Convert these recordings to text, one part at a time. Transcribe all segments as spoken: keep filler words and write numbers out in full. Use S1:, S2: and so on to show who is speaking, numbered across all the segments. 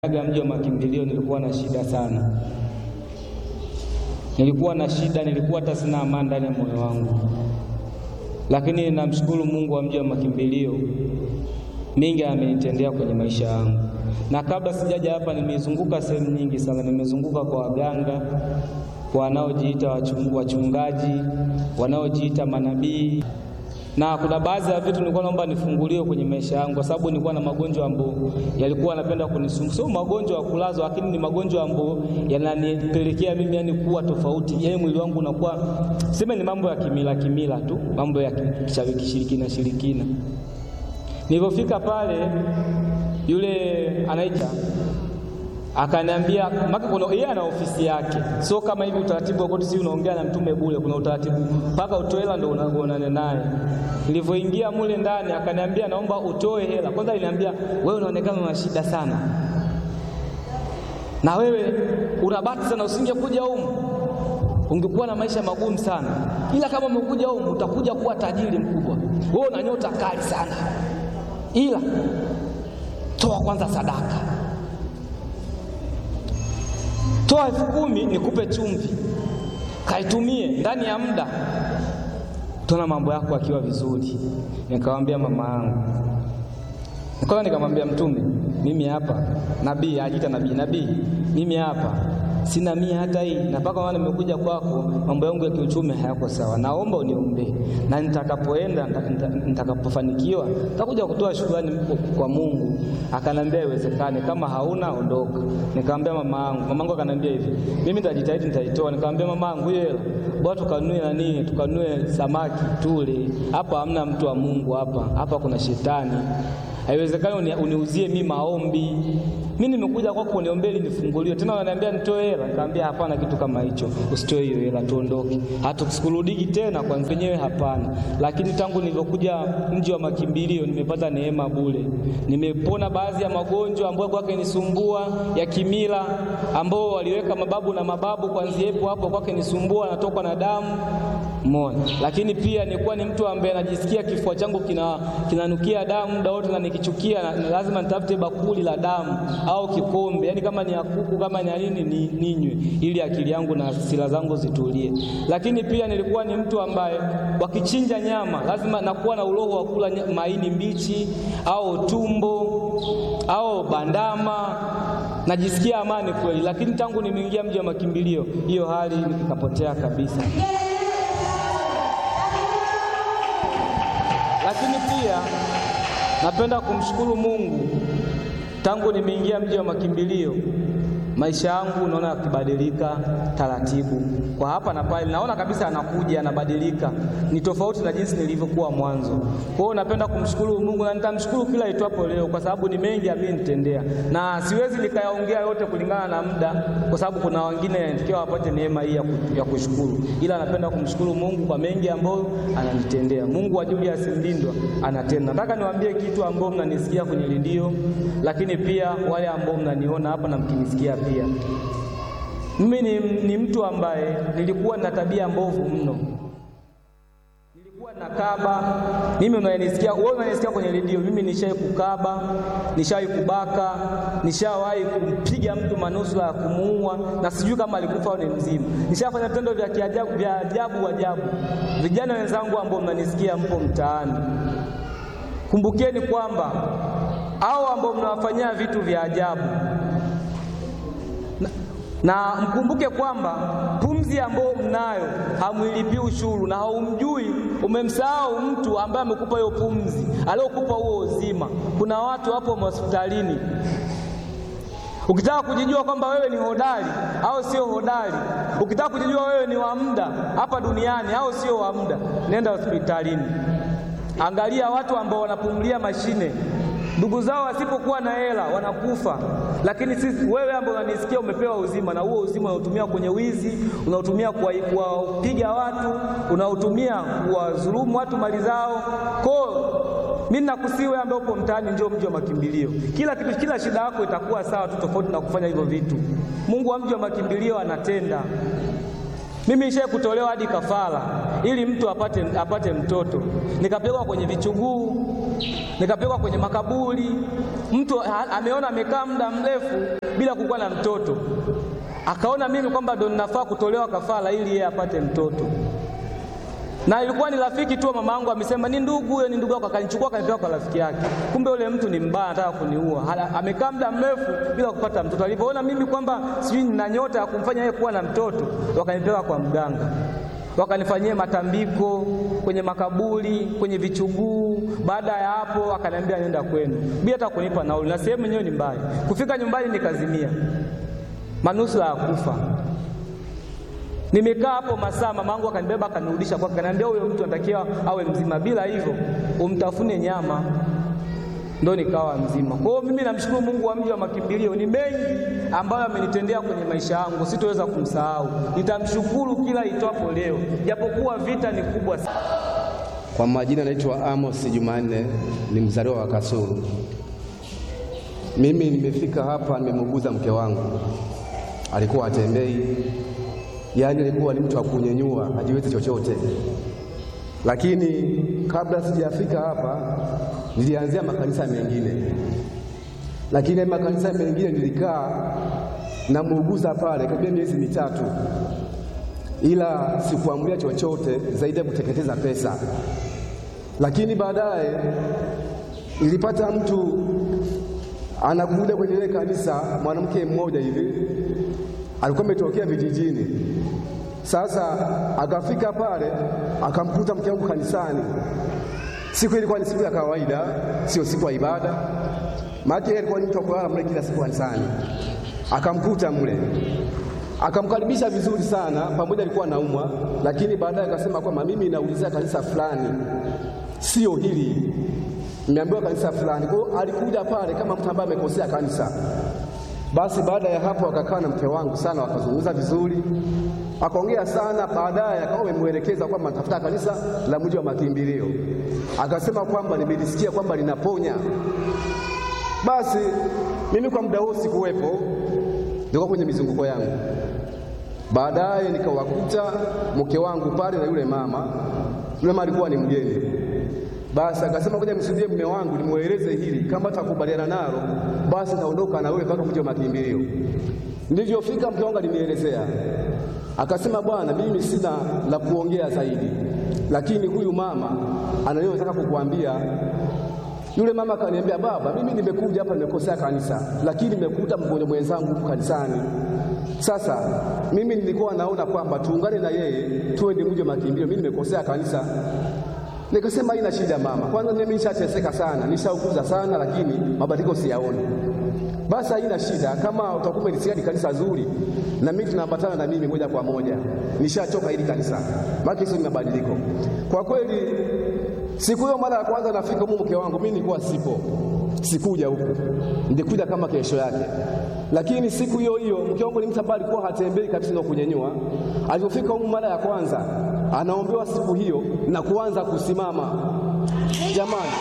S1: Aga mji wa makimbilio nilikuwa na shida sana. Nilikuwa na shida, nilikuwa hata sina amani ndani ya moyo wangu. Lakini namshukuru Mungu wa mji wa makimbilio. Mingi amenitendea kwenye maisha yangu. Na kabla sijaja hapa nimezunguka sehemu nyingi sana. Nimezunguka kwa waganga, kwa wanaojiita wachungaji, wanaojiita manabii. Na kuna baadhi ya vitu nilikuwa naomba nifunguliwe kwenye maisha yangu kwa sababu nilikuwa na magonjwa ambayo yalikuwa yanapenda kunisumbua. Sio magonjwa ya kulazwa, lakini ni magonjwa ambayo yananipelekea mimi yani kuwa tofauti. Yaani mwili wangu unakuwa sema ni mambo ya kimila kimila tu, mambo ya kishirikina shirikina. Nilipofika pale yule anaita akaniambia maka kuna yeye ana ofisi yake. Sio kama hivi utaratibu wote si unaongea na mtume bure, kuna utaratibu mpaka utoe hela ndio unaonana naye. Nilivyoingia mule ndani akaniambia naomba utoe hela. Kwanza aliniambia wewe unaonekana una shida sana. Na wewe unabati sana, usingekuja huko ungekuwa na maisha magumu sana. Ila kama umekuja huko utakuja kuwa tajiri mkubwa. Wewe una nyota kali sana. Ila toa kwanza sadaka. Toa elfu kumi nikupe chumvi. Kaitumie ndani ya muda. Tuna mambo yako akiwa vizuri. Nikamwambia mama yangu. Nikaona nikamwambia mtume, mimi hapa nabii, ajiita nabii, nabii, mimi hapa sina mia hata hii. Na mpaka maana nimekuja kwako, mambo yangu ya kiuchumi hayako sawa. Naomba uniombee. Na nitakapoenda nitakapofanikiwa, nitakuja kutoa shukrani kwa Mungu. Akanambia iwezekane, kama hauna ondoka. Nikamwambia mama yangu, mama yangu akanambia hivi, mimi nitajitahidi nitaitoa. Nikamwambia mama yangu, hiyo hela bora tukanue na nini, tukanue samaki tule. Hapa hamna mtu wa Mungu hapa. Hapa kuna shetani. Haiwezekani uniuzie mimi maombi. Mimi nimekuja kwako uniombee ili nifunguliwe. Tena wananiambia nitoe hela. Nikamwambia hapana, kitu kama hicho. Usitoe hiyo hela, tuondoke. Hatukurudiki tena kwa wenyewe, hapana. Lakini tangu nilipokuja mji wa makimbilio nimepata neema bure. Nimepona baadhi ya magonjwa ambayo kwake nisumbua ya kimila, ambao waliweka mababu na mababu kuanzia hapo hapo kwake nisumbua, natoka na damu. Mona. Lakini pia nilikuwa ni mtu ambaye anajisikia kifua changu kina kinanukia damu muda wote, na nikichukia na, na lazima nitafute bakuli la damu au kikombe, yani kama ni akuku kama ni nini ni ninywe ili akili yangu na sila zangu zitulie. Lakini pia nilikuwa ni mtu ambaye wakichinja nyama lazima nakuwa na uroho wa kula maini mbichi au tumbo au bandama. Najisikia amani kweli. Lakini tangu nimeingia mji wa makimbilio hiyo hali ikapotea kabisa. Lakini pia napenda kumshukuru Mungu, tangu nimeingia mji wa makimbilio maisha yangu naona yakibadilika taratibu. Kwa hapa na pale naona kabisa anakuja anabadilika. Ni tofauti na jinsi nilivyokuwa mwanzo. Kwa hiyo napenda kumshukuru Mungu na nitamshukuru kila itwapo leo kwa sababu ni mengi amenitendea. Na siwezi nikayaongea yote kulingana na muda kwa sababu kuna wengine natakiwa wapate neema hii ya kushukuru. Ila napenda kumshukuru Mungu kwa mengi ambayo ananitendea. Mungu wa Julius Mlindwa anatenda. Nataka niwaambie kitu ambao mnanisikia kwenye redio, lakini pia wale ambao mnaniona hapa na mkinisikia pia. Mimi ni, ni mtu ambaye nilikuwa na tabia mbovu mno. Nilikuwa nakaba. Mimi unanisikia, wewe unanisikia kwenye redio, mimi nishawahi kukaba, nishawahi kubaka, nishawahi kumpiga mtu manusura ya kumuua na sijui kama alikufa au ni mzima. Nishafanya vitendo vya kiajabu vya ajabu ajabu. Vijana wenzangu ambao mnanisikia mpo mtaani, kumbukeni kwamba hao ambao mnawafanyia vitu vya ajabu Na, na mkumbuke kwamba pumzi ambayo mnayo hamuilipi ushuru, na haumjui, umemsahau mtu ambaye amekupa hiyo pumzi, aliyokupa huo uzima. Kuna watu hapo hospitalini, ukitaka kujijua kwamba wewe ni hodari au sio hodari, ukitaka kujijua wewe ni wa muda hapa duniani au sio wa muda, nenda hospitalini. Angalia watu ambao wanapumulia mashine, ndugu zao wasipokuwa na hela wanakufa. Lakini sisi, wewe ambao unanisikia, umepewa uzima, na huo uzima unautumia kwenye wizi, unautumia kuwapiga watu, unautumia kuwadhulumu watu mali zao. Kwa mimi nakusihi wewe ambao upo mtaani, njoo mji wa makimbilio. Kila kitu, kila shida yako itakuwa sawa tu, tofauti na kufanya hivyo vitu. Mungu wa mji wa makimbilio anatenda. Mimi nishaye kutolewa hadi kafara ili mtu apate apate mtoto. Nikapelekwa kwenye vichuguu. nikapelekwa kwenye makaburi. Mtu ha, ameona amekaa muda mrefu bila kukuwa na mtoto, akaona mimi kwamba ndo ninafaa kutolewa kafara ili yeye apate mtoto. Na ilikuwa ni rafiki tu, mama yangu amesema ni ndugu, huyo ni ndugu yako, akanichukua akanipeleka kwa rafiki yake. Kumbe yule mtu ni mbaya, anataka kuniua. Amekaa muda mrefu bila kupata mtoto. Alipoona mimi kwamba sijui nina nyota ya kumfanya yeye kuwa na mtoto, wakanipeleka kwa mganga. Wakanifanyia matambiko kwenye makaburi, kwenye vichuguu. Baada ya hapo akaniambia nenda kwenu, bila hata kunipa nauli, na sehemu yenyewe ni mbaya. Kufika nyumbani nikazimia, manusura ya kufa. Nimekaa hapo masaa, mamangu akanibeba akanirudisha kwa, akaniambia huyo mtu anatakiwa awe mzima, bila hivyo umtafune nyama. Ndio nikawa mzima. Kwa hiyo mimi namshukuru Mungu wa Mji wa Makimbilio, ni mengi ambayo amenitendea kwenye maisha yangu, sitoweza kumsahau. Nitamshukuru kila itwapo leo, japokuwa vita ni kubwa sana.
S2: Kwa majina naitwa Amos Jumanne, ni mzaliwa wa Kasulu. Mimi nimefika hapa nimemuguza mke wangu. Alikuwa hatembei. Yaani alikuwa ni mtu wa kunyenyua, hajiwezi chochote. Lakini kabla sijafika hapa nilianzia makanisa mengine. Lakini makanisa mengine nilikaa na muuguza pale kwa miezi mitatu. Ila sikuamulia chochote zaidi ya kuteketeza pesa. Lakini baadaye nilipata mtu anakuja kwenye ile kanisa, mwanamke mmoja hivi. Alikuwa ametokea vijijini. Sasa akafika pale akamkuta mke wangu kanisani. Siku ilikuwa ni siku ya kawaida, sio siku ya ibada. Maana yeye alikuwa ni mtu wa kulala mle kila siku kanisani. Akamkuta mle. Akamkaribisha vizuri sana, pamoja alikuwa anaumwa, lakini baadaye akasema kwamba mimi naulizia kanisa fulani, sio hili. Nimeambiwa kanisa fulani. Kwa hiyo alikuja pale kama mtu ambaye amekosea kanisa. Basi baada ya hapo akakaa na mke wangu sana, wakazungumza vizuri. Akaongea sana, baadaye akawa amemuelekeza kwamba natafuta kanisa la Mji wa Makimbilio. Akasema kwamba nimelisikia kwamba linaponya. Basi mimi kwa muda huo sikuwepo, nilikuwa kwenye mizunguko yangu. Baadaye nikawakuta mke wangu pale na yule mama. Yule mama alikuwa ni mgeni. Basi akasema ngoja msudie mume wangu nimueleze hili, kama atakubaliana nalo basi naondoka na wewe mpaka Mji wa Makimbilio. Nilivyofika mke wangu alinielezea. Akasema bwana, mimi sina la kuongea zaidi, lakini huyu mama anayotaka kukuambia. Yule mama akaniambia, baba, mimi nimekuja hapa nimekosea kanisa, lakini nimekuta mgonjwa mwenzangu kanisani. Sasa mimi nilikuwa naona kwamba tuungane na yeye tuende Mji wa Makimbilio, mimi nimekosea kanisa. Nikasema haina shida mama, kwanza mimi nishateseka sana, nishaukuza sana, lakini mabadiliko siyaoni. Basi haina shida, kama utakuwa umelisikia ni kanisa zuri na mimi tunaambatana na mimi moja kwa moja. Nishachoka hili kanisa, maana hizo ni mabadiliko. Kwa kweli siku hiyo mara ya kwanza nafika huko, mke wangu mimi nilikuwa sipo, sikuja huko, nilikuja kama kesho yake. Lakini siku hiyo hiyo mke wangu ni mtu ambaye alikuwa hatembei kabisa na kunyenyua. Alipofika huko mara ya kwanza anaombewa siku hiyo na kuanza kusimama. Jamani,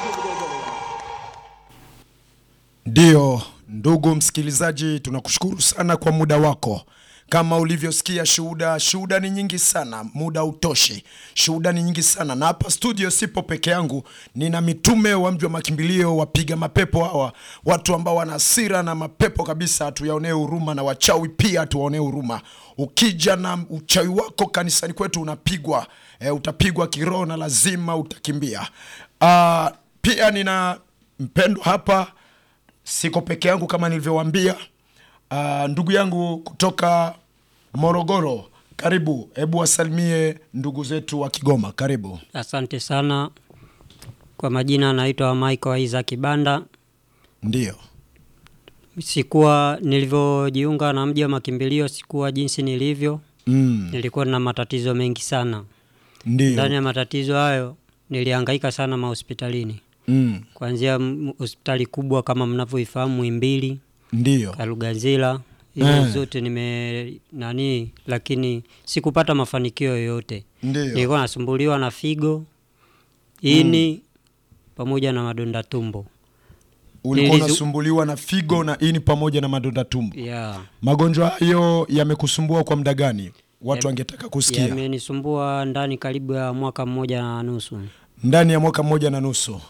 S3: ndio ndugu msikilizaji, tunakushukuru sana kwa muda wako. Kama ulivyosikia shuhuda, shuhuda ni nyingi sana, muda utoshi. Shuhuda ni nyingi sana, na hapa studio sipo peke yangu, nina mitume wa Mji wa Makimbilio, wapiga mapepo hawa, watu ambao wana hasira na mapepo kabisa, tuyaonee huruma, na wachawi pia tuwaonee huruma. Ukija na uchawi wako kanisani kwetu unapigwa, e, utapigwa kiroho na lazima utakimbia. Uh, pia nina mpendo hapa, siko peke yangu kama nilivyowaambia. Uh, ndugu yangu kutoka Morogoro, karibu. Hebu wasalimie ndugu zetu wa Kigoma, karibu.
S4: Asante sana. Kwa majina naitwa Michael Isaac Banda.
S3: Ndio.
S4: Sikuwa nilivyojiunga na Mji wa Makimbilio, sikuwa jinsi nilivyo.
S3: Mm.
S4: Nilikuwa na matatizo mengi sana.
S3: Ndio.
S4: Ndani ya matatizo hayo nilihangaika sana mahospitalini.
S3: Mm.
S4: Kuanzia hospitali kubwa kama mnavyoifahamu Muhimbili,
S3: ndio,
S4: Kalugazila, hizo mm. zote nime nani, lakini sikupata mafanikio yoyote. Nilikuwa nasumbuliwa na figo, ini mm. pamoja na madonda tumbo.
S3: Ulikuwa unasumbuliwa na figo na ini pamoja na madonda tumbo.
S4: Yeah.
S3: Magonjwa hayo yamekusumbua kwa muda gani? Watu wangetaka kusikia.
S4: Yamenisumbua ndani karibu ya mwaka mmoja na nusu.
S3: Ndani ya mwaka mmoja na nusu.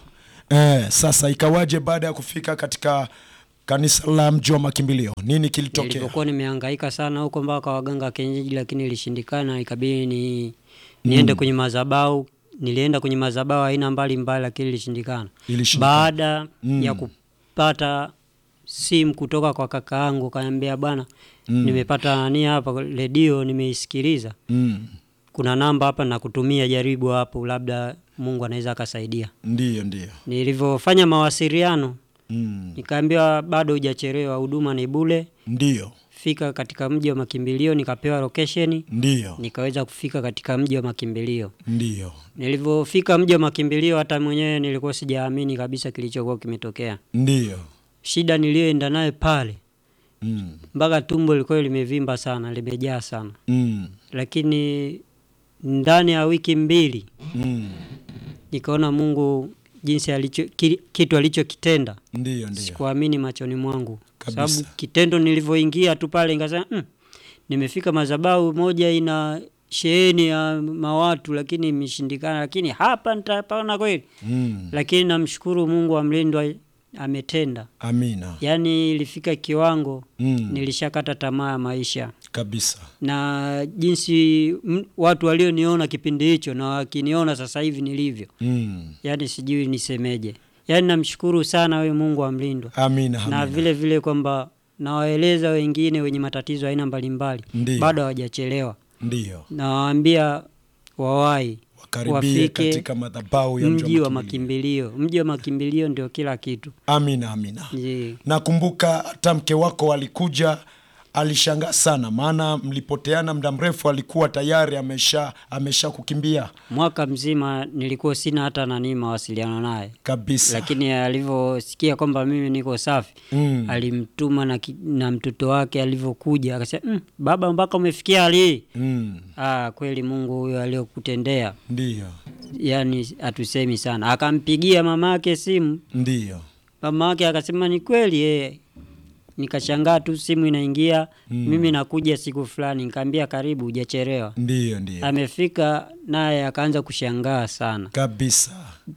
S3: Eh, sasa ikawaje baada ya kufika katika kanisa la Mji wa Makimbilio? Nini kilitokea?
S4: Nilipokuwa nimehangaika sana huko mpaka waganga kienyeji, lakini ilishindikana, ikabidi ni niende mm. kwenye madhabahu. Nilienda kwenye madhabahu aina mbalimbali, lakini ilishindikana. Baada mm. ya kupata simu kutoka kwa kaka yangu, kaniambia bwana, mm. nimepata nani hapa redio, nimeisikiliza. Mm. Kuna namba hapa na kutumia, jaribu hapo, labda Mungu anaweza akasaidia.
S3: Ndio ndio.
S4: Nilivyofanya mawasiliano, mm. nikaambiwa bado hujachelewa, huduma ni bure.
S3: Ndio.
S4: Fika katika Mji wa Makimbilio, nikapewa location.
S3: Ndio.
S4: Nikaweza kufika katika Mji wa Makimbilio.
S3: Ndio.
S4: Nilivyofika Mji wa Makimbilio, hata mwenyewe nilikuwa sijaamini kabisa kilichokuwa kimetokea.
S3: Ndio.
S4: Shida niliyoenda naye pale,
S3: mm.
S4: mpaka tumbo lilikuwa limevimba sana, limejaa sana.
S3: Mm.
S4: Lakini ndani ya wiki mbili,
S3: mm.
S4: nikaona Mungu jinsi alicho kitu alichokitenda.
S3: Ndio ndio.
S4: Sikuamini machoni mwangu. Sababu kitendo nilivyoingia tu pale nikasema, mm, nimefika madhabahu moja ina sheheni ya mawatu, lakini imeshindikana, lakini hapa nitapona kweli. Mm. Lakini namshukuru Mungu amlindwa, ametenda.
S3: Amina.
S4: Yaani ilifika kiwango,
S3: mm.
S4: nilishakata tamaa ya maisha
S3: kabisa.
S4: Na jinsi m, watu walioniona kipindi hicho na wakiniona sasa hivi nilivyo, mm. yaani sijui nisemeje. Yaani namshukuru sana wewe Mungu amlindwa.
S3: Amina, amina.
S4: Na vile vile kwamba nawaeleza wengine wenye matatizo aina mbalimbali, bado hawajachelewa.
S3: Ndio.
S4: Nawaambia wawai
S3: wakaribie katika madhabahu ya
S4: Mji wa Makimbilio. Mji wa Makimbilio ndio kila kitu.
S3: Amina, amina.
S4: Je.
S3: Nakumbuka hata mke wako alikuja, alishangaa sana maana mlipoteana muda mrefu, alikuwa tayari amesha amesha kukimbia.
S4: Mwaka mzima nilikuwa sina hata nani mawasiliano naye
S3: kabisa.
S4: Lakini alivyosikia kwamba mimi niko safi, mm. alimtuma na, na mtoto wake. Alivyokuja akasema, mm, baba mpaka umefikia hali. Mm. Ah, kweli Mungu huyo aliyokutendea.
S3: Ndio.
S4: Yaani atusemi sana. Akampigia mamake simu.
S3: Ndio.
S4: Mamake akasema ni kweli yeye. Nikashangaa tu simu inaingia, mm. mimi nakuja siku fulani, nikamwambia karibu, hujachelewa.
S3: Ndio ndio.
S4: Amefika naye akaanza kushangaa sana.
S3: Kabisa.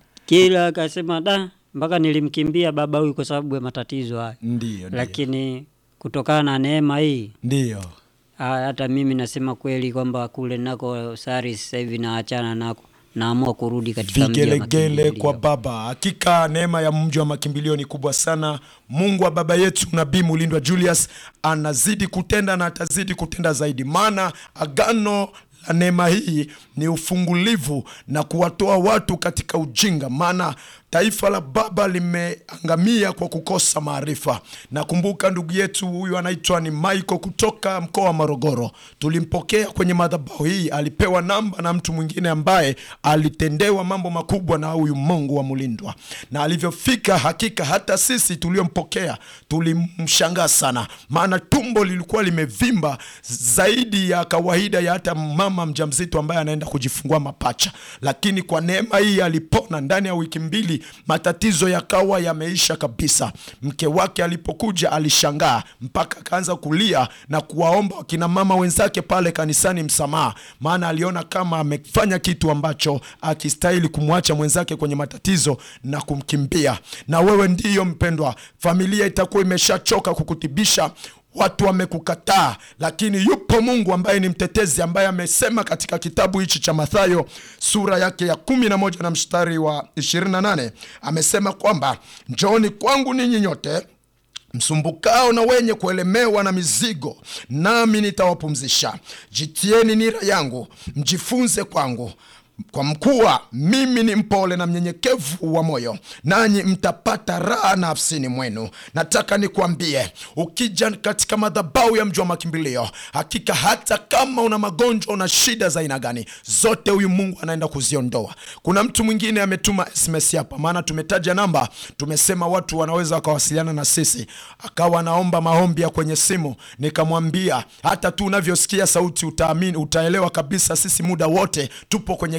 S4: Kila akasema da, mpaka nilimkimbia baba huyu kwa sababu ya matatizo haya.
S3: Ndio ndio.
S4: Lakini kutokana na neema hii,
S3: ndio.
S4: Hata mimi nasema kweli kwamba kule nako sari sasa hivi naachana nako. Naamua kurudi katika Mji wa Makimbilio.
S3: Kwa baba. Hakika neema ya Mji wa Makimbilio ni kubwa sana. Mungu wa baba yetu Nabii Mulindwa Julius anazidi kutenda na atazidi kutenda zaidi. Maana agano la neema hii ni ufungulivu na kuwatoa watu katika ujinga. Maana taifa la baba limeangamia kwa kukosa maarifa. Nakumbuka ndugu yetu huyu anaitwa ni Michael kutoka mkoa wa Morogoro. Tulimpokea kwenye madhabahu hii, alipewa namba na mtu mwingine ambaye alitendewa mambo makubwa na huyu Mungu wa Mulindwa. Na alivyofika, hakika hata sisi tuliompokea tulimshangaa sana. Maana tumbo lilikuwa limevimba zaidi ya kawaida ya hata mama mjamzito ambaye anaenda kujifungua mapacha. Lakini kwa neema hii alipona. Ndani ya wiki mbili matatizo yakawa yameisha kabisa. Mke wake alipokuja alishangaa mpaka akaanza kulia na kuwaomba wakina mama wenzake pale kanisani msamaha. Maana aliona kama amefanya kitu ambacho akistahili kumwacha mwenzake kwenye matatizo na kumkimbia. Na wewe ndiyo mpendwa, familia itakuwa imeshachoka kukutibisha. Watu wamekukataa, lakini yupo Mungu ambaye ni mtetezi, ambaye amesema katika kitabu hichi cha Mathayo sura yake ya kumi na moja na mstari wa ishirini na nane, amesema kwamba njooni kwangu ninyi nyote msumbukao na wenye kuelemewa na mizigo, nami nitawapumzisha. Jitieni nira yangu, mjifunze kwangu, kwa mkuwa mimi ni mpole na mnyenyekevu wa moyo, nanyi mtapata raha nafsini mwenu. Nataka nikuambie, ukija katika madhabahu ya Mji wa Makimbilio, hakika hata kama una magonjwa, una shida za aina gani, zote huyu Mungu anaenda kuziondoa. Kuna mtu mwingine ametuma S M S hapa, maana tumetaja namba, tumesema watu wanaweza wakawasiliana na sisi. Akawa naomba maombi ya kwenye simu, nikamwambia hata tu unavyosikia sauti utaamini, utaelewa kabisa sisi muda wote tupo kwenye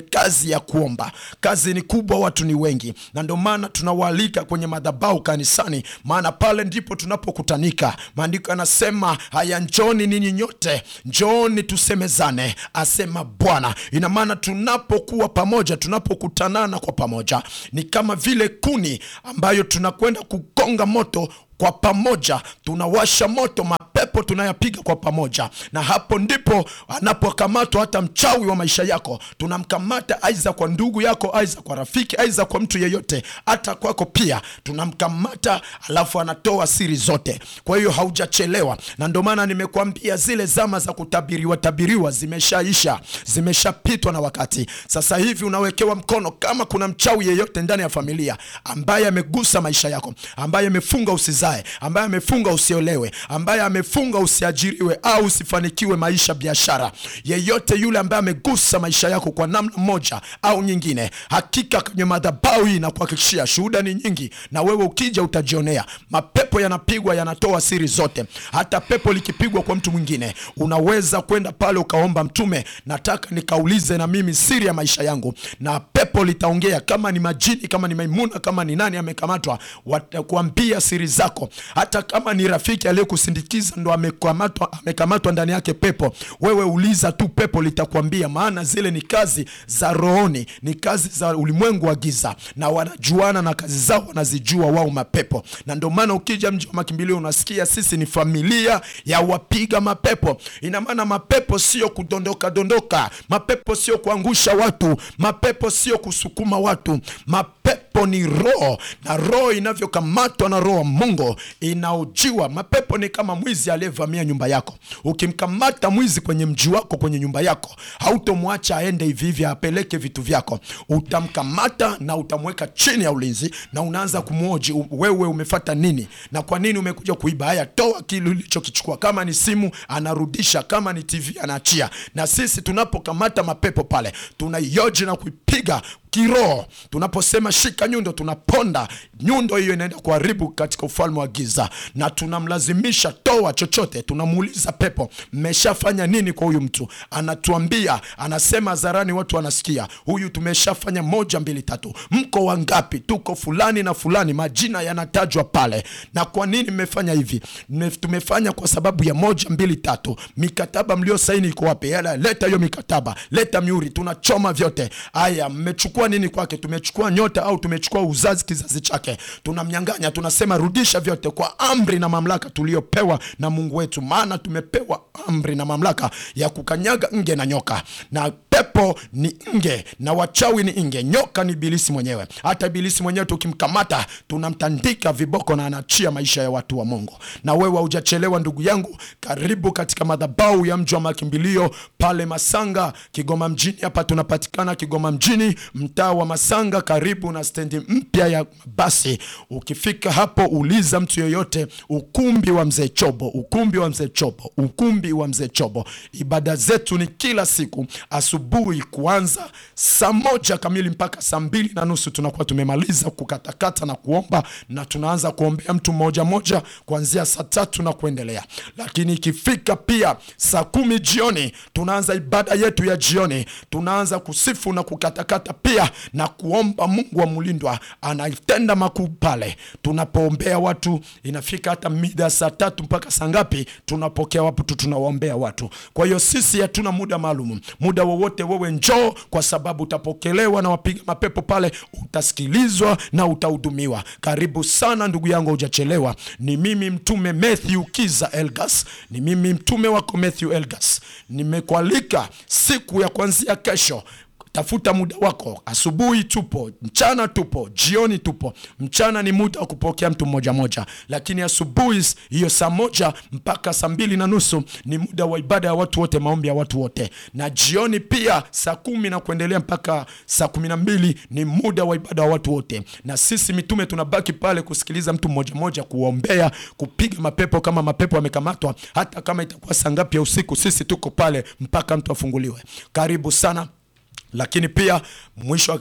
S3: kazi ya kuomba. Kazi ni kubwa, watu ni wengi, na ndio maana tunawaalika kwenye madhabahu kanisani, maana pale ndipo tunapokutanika. Maandiko yanasema, haya njoni ninyi nyote, njoni tusemezane, asema Bwana. Ina maana tunapokuwa pamoja, tunapokutanana kwa pamoja, ni kama vile kuni ambayo tunakwenda kukonga moto kwa pamoja, tunawasha moto, mapepo tunayapiga kwa pamoja. Na hapo ndipo anapokamatwa hata mchawi wa maisha yako. Tunamkamata aidha kwa ndugu yako, aidha kwa rafiki, aidha kwa mtu yeyote, hata kwako pia tunamkamata, alafu anatoa siri zote. Kwa hiyo haujachelewa, na ndio maana nimekuambia zile zama za kutabiriwa tabiriwa zimeshaisha, zimeshapitwa na wakati. Sasa hivi unawekewa mkono. Kama kuna mchawi yeyote ndani ya familia ambaye amegusa maisha yako, ambaye amefunga usizae, ambaye amefunga usiolewe, ambaye amefunga usiajiriwe au usifanikiwe maisha, biashara, yeyote yule ambaye amegusa maisha yako kwa namna moja au nyingine, hakika kwenye madhabahu hii na kuhakikishia, shuhuda ni nyingi, na wewe ukija utajionea. Mapepo yanapigwa, yanatoa siri zote. Hata pepo likipigwa kwa mtu mwingine, unaweza kwenda pale ukaomba, mtume, nataka nikaulize na mimi siri ya maisha yangu, na pepo litaongea. Kama ni majini, kama ni Maimuna, kama ni nani amekamatwa, watakuambia siri zako. Hata kama ni rafiki aliyekusindikiza ndo amekamatwa, amekamatwa ndani yake pepo, wewe uliza tu, pepo litakwambia. Maana zile ni kazi za rohoni, ni kazi za ulimwengu wa giza, na wanajuana na kazi zao, wanazijua wao mapepo. Na ndio maana ukija mji wa makimbilio unasikia sisi ni familia ya wapiga mapepo. Ina maana mapepo sio kudondoka dondoka, mapepo sio kuangusha watu, mapepo sio kusukuma watu, mapepo ni roho, na roho inavyokamatwa na roho Mungu inaojiwa. Mapepo ni kama mwizi aliyevamia nyumba yako. Ukimkamata mwizi kwenye mji wako, kwenye nyumba yako, hautomwacha aende hivi hivi apeleke vitu vyako. Utamkamata na utamweka chini ya ulinzi, na unaanza kumhoji, wewe umefuata nini na kwa nini umekuja kuiba? Haya, toa kile ulichokichukua. Kama ni simu anarudisha, kama ni T V anaachia. Na sisi tunapokamata mapepo pale, tunaioji na kuipiga kiroho. Tunaposema shika nyundo, tunaponda nyundo hiyo, inaenda kuharibu katika ufalme wa giza, na tunamlazimisha toa chochote. Tunamuuliza pepo, mmeshafanya nini kwa huyu mtu? Anatuambia, anasema hadharani, watu wanasikia, huyu tumeshafanya moja mbili tatu. Mko wangapi? Tuko fulani na fulani, majina yanatajwa pale. Na kwa nini mmefanya hivi? Tumefanya kwa sababu ya moja mbili tatu. Mikataba mlio saini iko wapi? Yala, leta hiyo mikataba, leta miuri, tunachoma vyote. Aya, mmechukua nini kwake? Tumechukua nyota au tumechukua uzazi, kizazi chake, tunamnyang'anya. Tunasema rudisha vyote kwa amri na mamlaka tuliopewa na Mungu wetu, maana tumepewa amri na mamlaka ya kukanyaga nge na nyoka. Na pepo ni nge, na wachawi ni nge, nyoka ni ibilisi mwenyewe. Hata ibilisi mwenyewe tukimkamata, tunamtandika viboko na anachia maisha ya watu wa Mungu. Na wewe hujachelewa ndugu yangu, karibu katika madhabahu ya mji wa makimbilio pale Masanga, Kigoma mjini. Hapa tunapatikana Kigoma mjini, mtaa wa Masanga, karibu na stendi mpya ya basi. Ukifika hapo, uliza mtu yoyote, ukumbi wa Mzee Chobo, ukumbi wa Mzee Chobo, ukumbi wa Mzee Chobo. Ibada zetu ni kila siku asubuhi, kuanza saa moja kamili mpaka saa mbili na nusu tunakuwa tumemaliza kukatakata na kuomba, na tunaanza kuombea mtu mmoja moja kuanzia saa tatu na kuendelea. Lakini ikifika pia saa kumi jioni, tunaanza ibada yetu ya jioni. Tunaanza kusifu na kukatakata pia na kuomba. Mungu wa mulindwa anatenda makuu pale tunapoombea watu. Inafika hata mida saa tatu mpaka saa ngapi, tunapokea watu, tunawaombea watu. Kwa hiyo sisi hatuna muda maalum, muda wowote wewe njoo, kwa sababu utapokelewa na wapiga mapepo pale, utasikilizwa na utahudumiwa. Karibu sana ndugu yangu, hujachelewa. Ni mimi mtume Matthew Kiza Elgas, ni mimi mtume wako Matthew Elgas. Nimekualika siku ya kuanzia kesho. Tafuta muda wako. Asubuhi tupo, mchana tupo, jioni tupo. Mchana ni muda wa kupokea mtu mmoja moja, lakini asubuhi hiyo saa moja mpaka saa mbili na nusu ni muda wa ibada ya watu wote, maombi ya watu wote. Na jioni pia saa kumi na kuendelea mpaka saa kumi na mbili ni muda wa ibada ya watu wote. Na sisi mitume tunabaki pale kusikiliza mtu mmoja moja, kuombea, kupiga mapepo kama mapepo yamekamatwa. Hata kama itakuwa saa ngapi ya usiku, sisi tuko pale mpaka mtu afunguliwe. Karibu sana. Lakini pia mwisho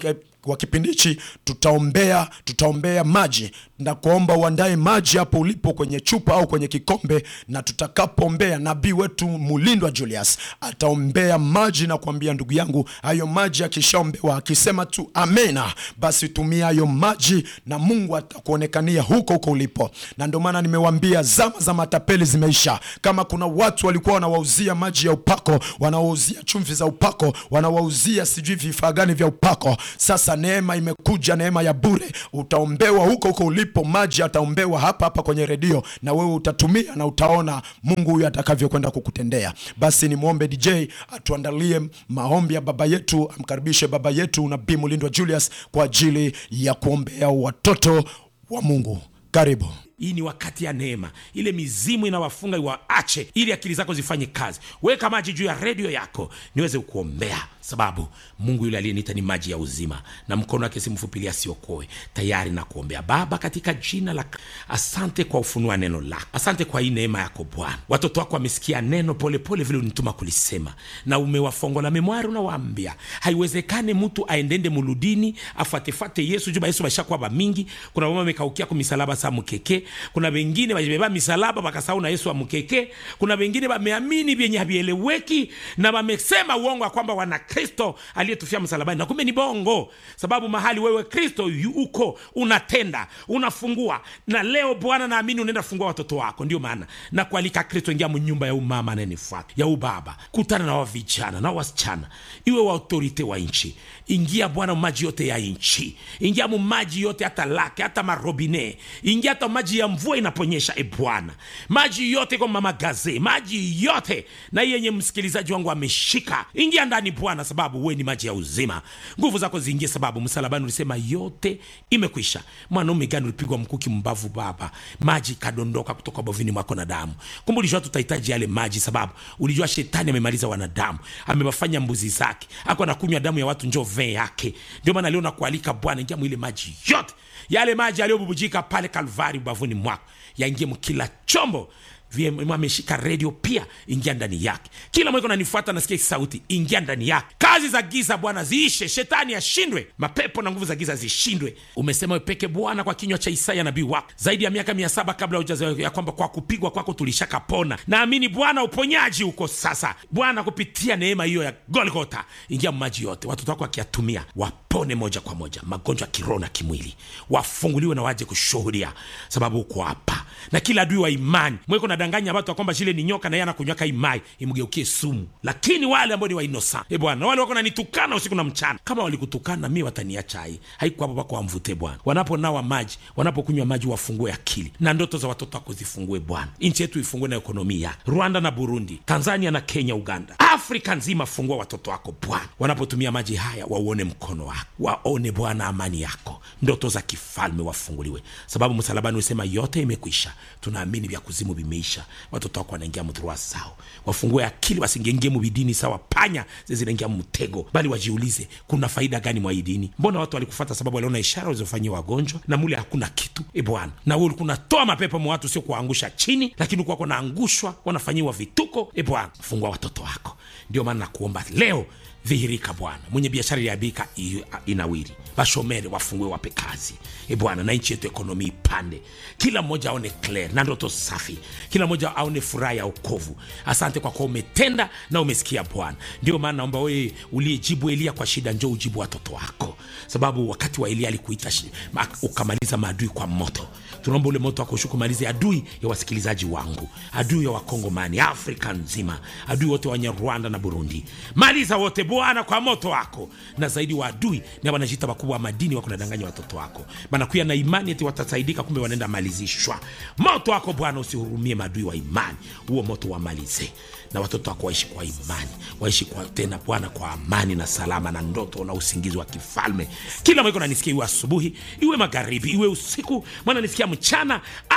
S3: wa kipindi hichi tutaombea tutaombea maji, na kuomba uandae maji hapo ulipo kwenye chupa au kwenye kikombe, na tutakapoombea nabii wetu Mulindwa Julius ataombea maji na kuambia ndugu yangu, hayo maji akishaombewa akisema tu amena, basi tumia hayo maji na Mungu atakuonekania huko huko ulipo. Na ndio maana nimewaambia zama za matapeli zimeisha. Kama kuna watu walikuwa wanawauzia maji ya upako, wanawauzia chumvi za upako, wanawauzia sijui vifaa gani vya upako, sasa neema imekuja, neema ya bure. Utaombewa huko huko ulipo, maji ataombewa hapa hapa kwenye redio, na wewe utatumia na utaona Mungu huyu atakavyokwenda kukutendea. Basi ni muombe D J atuandalie maombi ya baba yetu, amkaribishe baba yetu Nabii Mulindwa Julius kwa ajili ya kuombea watoto wa Mungu. Karibu.
S5: Hii ni wakati ya neema. Ile mizimu inawafunga iwaache, ili akili zako zifanye kazi. Weka maji juu ya redio yako niweze kuombea, sababu Mungu yule aliyeniita ni maji ya uzima, na mkono wake si mfupi asiokoe. Tayari na kuombea. Baba, katika jina la, asante kwa ufunua neno lako. Asante kwa hii neema yako Bwana. Watoto wako wamesikia neno pole pole vile unituma kulisema, na umewafongola memwari. Unawaambia haiwezekane mtu aendende muludini afatefate Yesu juba Yesu bashakuwa ba mingi. Kuna mama mekaukia kwa misalaba sa mkeke, kuna wengine wajibeba misalaba bakasahau na Yesu amkeke, kuna wengine wameamini vyenye havieleweki na wamesema uongo kwamba wana Kristo aliyetufia msalabani, na kumbe ni bongo. Sababu mahali wewe Kristo uko unatenda, unafungua. Na leo Bwana naamini unaenda fungua watoto wako. Ndio maana na kualika Kristo, ingia mnyumba ya umama ananifuata, ya ubaba, kutana na wavijana na wasichana, iwe wa autorite wa inchi. Ingia Bwana maji yote ya inchi, ingia maji yote, hata lake, hata marobine, ingia hata maji ya mvua inaponyesha. E Bwana, maji yote kwa mama gaze, maji yote na yenye msikilizaji wangu ameshika, ingia ndani Bwana, sababu wewe ni maji ya uzima. Nguvu zako ziingie, sababu msalabani ulisema yote imekwisha. Mwanaume gani ulipigwa mkuki mbavu Baba, maji kadondoka kutoka bovini mwako na damu. Kumbe ulijua tutahitaji yale maji, sababu ulijua shetani amemaliza wanadamu, amewafanya mbuzi zake, ako anakunywa damu ya watu njoo vee yake. Ndio maana leo nakualika Bwana, ingia mwile maji yote, yale maji aliyobubujika pale Kalvari bavuni mwako, yaingie mkila chombo. Vile ameshika radio pia, ingia ndani yake. Kila mmoja ananifuata nasikia sauti, ingia ndani yake. Kazi za giza Bwana ziishe, shetani ashindwe, mapepo na nguvu za giza zishindwe. Umesema wewe peke Bwana kwa kinywa cha Isaya nabii wako zaidi ya miaka mia saba kabla hujazaliwa, ya kwamba kwa kupigwa kwako tulishakapona. Naamini Bwana uponyaji uko sasa. Bwana kupitia neema hiyo ya Golgotha, ingia maji yote, watoto wako wakiatumia wapone moja kwa moja, magonjwa kiroho na kimwili, wafunguliwe na waje kushuhudia, sababu uko hapa. Na kila adui wa imani mweko na danganya watu kwamba shile ni nyoka na yeye anakunywaka imai, imgeukie sumu. Lakini wale ambao ni wa innocent, e Bwana, wale wako nanitukana usiku na mchana, kama walikutukana mimi wataniacha hai. Haiko hapo bako wamvute Bwana. Wanaponawa maji, wanapokunywa maji, wafungue akili na ndoto za watoto wako zifungue Bwana. Nchi yetu ifungue na ekonomia. Rwanda na Burundi, Tanzania na Kenya, Uganda, Afrika nzima, fungua watoto wako Bwana. Wanapotumia maji haya waone mkono wako, waone Bwana amani yako, ndoto za kifalme wafunguliwe, sababu msalabani usema yote imekwisha. Tunaamini vya kuzimu vimeisha. Watoto wako wanaingia mdhurua sao, wafungue akili, wasingenge mubidini sawa panya zinaingia mtego, bali wajiulize kuna faida gani mwa dini. Mbona watu walikufuata sababu waliona ishara walizofanyia wagonjwa, na mule hakuna kitu. E Bwana, na wewe ulikuwa unatoa mapepo mwa watu, sio kuangusha chini, lakini uko wanaangushwa, wanafanyiwa vituko. E Bwana, fungua watoto wako. Ndio maana nakuomba leo, dhihirika Bwana. Mwenye biashara ya bika inawiri, bashomere wafungue, wape kazi. E Bwana, na nchi yetu ekonomi ipande, kila mmoja aone clear na ndoto safi, kila mmoja aone furaha ya wokovu. Asante kwa kwa umetenda na umesikia Bwana. Ndio maana naomba wewe uliyejibu Elia kwa shida, njoo ujibu watoto wako, sababu wakati wa Elia alikuita ukamaliza maadui kwa moto. Tunaomba ule moto wako ushuke, malize adui ya wasikilizaji wangu, adui ya Wakongomani, Afrika nzima, adui wote wa Rwanda na Burundi, maliza wote Bwana kwa moto wako. Na zaidi wa adui ni wanajita wakubwa wa madini, wako nadanganya watoto wako, banakuya na imani eti watasaidika, kumbe wanaenda malizishwa. Moto wako Bwana usihurumie maadui wa imani, huo moto wamalize, na watoto wako waishi kwa imani, waishi kwa tena Bwana kwa amani na salama na ndoto na usingizi wa kifalme. Kila mmoja ananisikia, iwe asubuhi, iwe magharibi, iwe usiku, mwana nisikia mchana,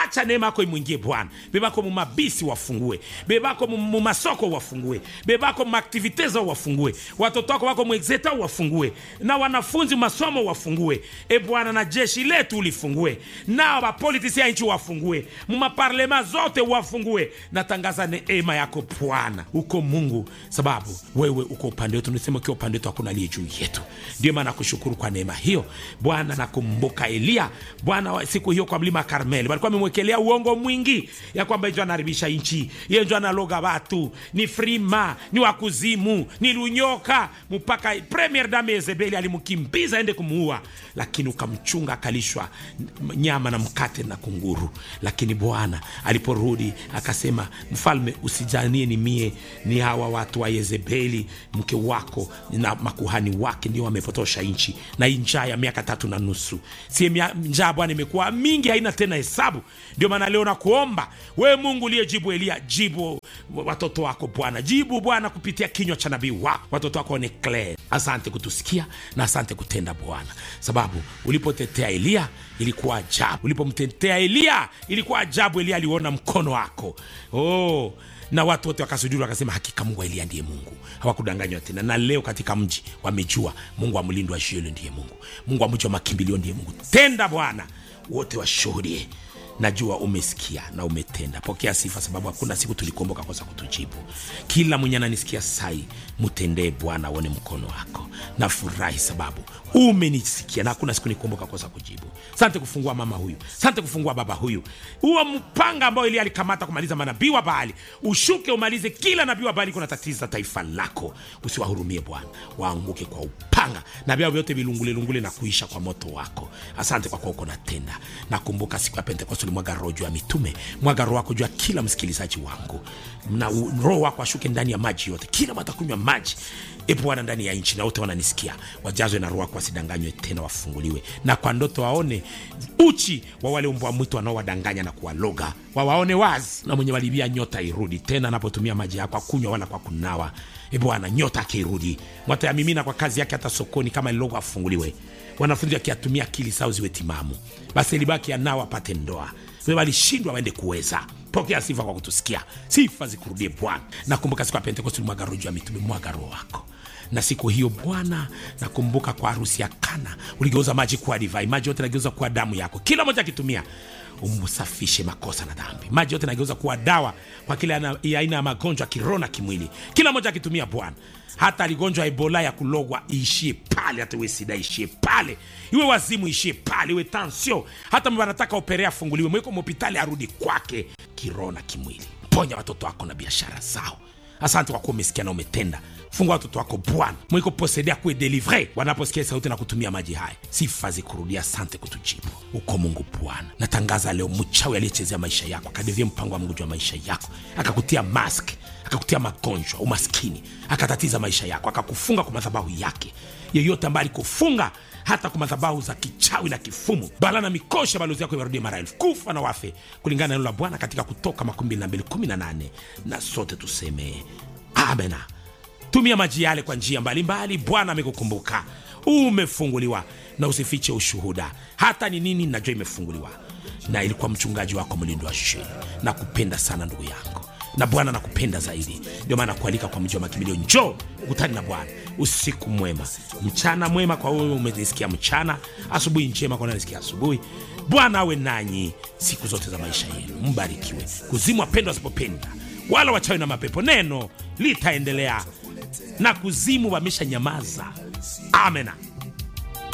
S5: acha neema yako imwingie Bwana. Bebako mu mabisi wafungue, bebako mu masoko wafungue, bebako mu activities wafungue, watoto wako wako mu exeta wafungue, na wanafunzi masomo wafungue. E Bwana, na jeshi letu ulifungue, na wa politisi ya nchi wafungue, mu maparlema zote wafungue. Natangaza neema yako Bwana. Uko Mungu, sababu wewe uko upande wetu. Nisema kwa upande wetu hakuna aliye juu yetu. Ndio maana nakushukuru kwa neema hiyo Bwana. Nakumbuka Elia Bwana, siku hiyo kwa mlima Karmeli walikuwa wamemwekelea uongo mwingi ya kwamba yeye anaharibisha nchi, yeye ndio analoga watu, ni frima, ni wakuzimu, ni lunyoka, mpaka Premier Dame Yezebeli alimkimbiza aende kumuua, lakini ukamchunga akalishwa nyama na mkate na kunguru. Lakini Bwana aliporudi akasema, mfalme, usijanie ni mie, ni hawa watu wa Yezebeli mke wako na makuhani wake ndio wamepotosha nchi, na njaa ya miaka tatu na nusu. Si njaa Bwana imekuwa mingi, haina tena hesabu. Ndio maana leo nakuomba wewe Mungu uliyejibu Elia, jibu watoto wako Bwana, jibu Bwana kupitia kinywa cha nabii wako, watoto wako ni clear. Asante kutusikia na asante kutenda Bwana, sababu ulipotetea Elia ilikuwa ajabu, ulipomtetea Elia ilikuwa ajabu. Elia aliona mkono wako, oh, na watu wote wakasujudu wakasema, hakika Mungu wa Elia ndiye Mungu. Hawakudanganywa tena. Na leo katika mji wamejua Mungu wa mlindo wa Shielo ndiye Mungu, Mungu wa mji wa makimbilio ndiye Mungu. Tenda Bwana, wote washuhudie. Najua umesikia na umetenda. Pokea sifa, sababu hakuna siku tulikuomba kosa kutujibu. Kila mwenye ananisikia sai, mtendee Bwana, aone mkono wako. Na furahi sababu umenisikia na hakuna siku nikuomba kosa kujibu. Asante kufungua mama huyu, asante kufungua baba huyu. Huo mpanga ambao Elia alikamata kumaliza manabii wa Baali, ushuke umalize kila nabii wa Baali kuna tatiza taifa lako. Usiwahurumie Bwana, waanguke kwa upanga na vyao vyote vilungule lungule na kuisha kwa moto wako. Asante kwa kwa uko natenda. Nakumbuka siku ya Pentekoste mwaga roho juu ya mitume, mwaga roho wako juu ya kila msikilizaji wangu, na roho wako ashuke ndani ya maji yote, kila matakunywa maji e Bwana ndani ya nchi, na wote wananisikia wajazwe na roho wako, wasidanganywe tena, wafunguliwe, na kwa ndoto waone uchi wa wale mbwa mwitu wanaowadanganya na kuwaloga, wawaone wazi, na mwenye walibia nyota irudi tena anapotumia maji yako akunywa wala kwa kunawa. E Bwana, nyota kirudi, mwata ya mimina kwa kazi yake hata sokoni kama logo afunguliwe. Wanafunzi wakiatumia akili zao ziwe timamu, basi libaki anao apate ndoa. Wewe walishindwa waende kuweza. Pokea sifa kwa kutusikia, sifa zikurudie Bwana. Nakumbuka siku ya Pentekoste mwaga roho ya mitume, mwaga roho wako. Na siku hiyo Bwana, nakumbuka kwa harusi ya Kana uligeuza maji kuwa divai, maji yote nageuza kuwa damu yako, kila mmoja akitumia umsafishe makosa na dhambi. Maji yote nageuza kuwa dawa kwa kila aina ya magonjwa kiroho na kimwili, kila mmoja akitumia Bwana. Hata aligonjwa Ebola ya kulogwa iishie pale, hata iwe sida iishie pale, iwe wazimu iishie pale, iwe tansio, hata mbona nataka operea funguliwe, mweko hospitali arudi kwake kiroho na kimwili. Ponya watoto wako na biashara zao. Asante kwa kuwa umesikia na umetenda. Fungua watoto wako Bwana, mwiko posedea kuwe delivre wanaposikia sauti na kutumia maji haya. Sifa zikurudia, asante kutujibu. Uko Mungu Bwana. Natangaza leo mchawi aliyechezea maisha yako, akadevia mpango wa Mungu juu ya maisha yako, akakutia mask, akakutia magonjwa, umaskini, akatatiza maisha yako, akakufunga kwa madhabahu yake. Yeyote ambaye alikufunga hata kwa madhabahu za kichawi na kifumu, bala na mikosha, balozi yako yarudie mara elfu, kufa na wafe, kulingana na neno la Bwana katika Kutoka makumi mbili na mbili kumi na nane. Na sote tuseme amen. Tumia maji yale kwa njia mbalimbali. Bwana amekukumbuka, umefunguliwa, na usifiche ushuhuda. Hata ni nini najua imefunguliwa, na ilikuwa mchungaji wako mlindo wa Shielo. Nakupenda sana ndugu yangu, na Bwana nakupenda zaidi. Ndio maana kualika kwa mji wa makimbilio, njoo ukutane na Bwana. Usiku mwema, mchana mwema kwa wewe umenisikia mchana, asubuhi njema kwa unanisikia asubuhi. Bwana awe nanyi siku zote za maisha yenu. Mbarikiwe. Kuzimu wapendwa wasipopenda, wala wachawi na mapepo, neno litaendelea, na kuzimu wamesha nyamaza. Amena.